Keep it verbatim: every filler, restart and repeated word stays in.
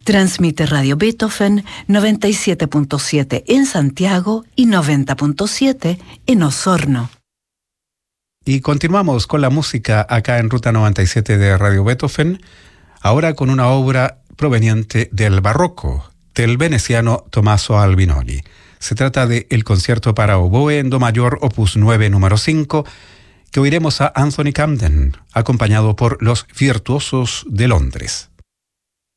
Transmite Radio Beethoven noventa y siete punto siete en Santiago y noventa punto siete en Osorno. Y continuamos con la música acá en Ruta noventa y siete de Radio Beethoven, ahora con una obra proveniente del barroco, del veneciano Tommaso Albinoni. Se trata de el concierto para oboe en do mayor opus nueve número cinco, que oiremos a Anthony Camden, acompañado por los Virtuosos de Londres.